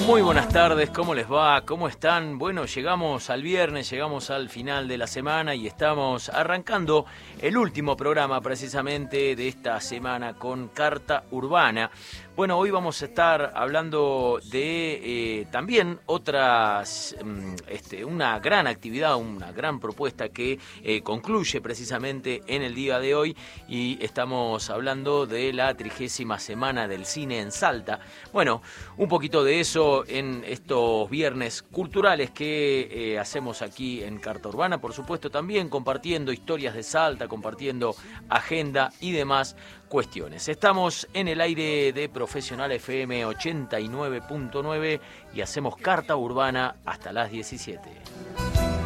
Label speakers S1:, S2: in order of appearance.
S1: Muy buenas tardes, ¿cómo les va? ¿Cómo están? Bueno, llegamos al viernes, llegamos al final de la semana y estamos arrancando el último programa precisamente de esta semana con Carta Urbana. Bueno, hoy vamos a estar hablando de también una gran actividad, una gran propuesta que concluye precisamente en el día de hoy y estamos hablando de la 30ª Semana del Cine en Salta. Bueno, un poquito de eso en estos viernes culturales que hacemos aquí en Carta Urbana, por supuesto también compartiendo historias de Salta, compartiendo agenda y demás cuestiones. Estamos en el aire de Profesional FM 89.9 y hacemos Carta Urbana hasta las 17.